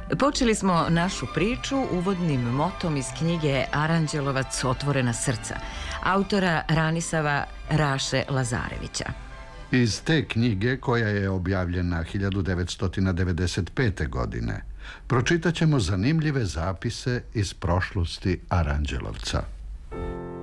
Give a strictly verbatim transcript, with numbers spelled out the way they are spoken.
Počeli smo našu priču uvodnim motom iz knjige Aranđelovac otvorena srca, autora Ranisava Raše Lazarevića. Iz te knjige, koja je objavljena hiljadu devetsto devedeset pete. godine, pročitat ćemo zanimljive zapise iz prošlosti Aranđelovca.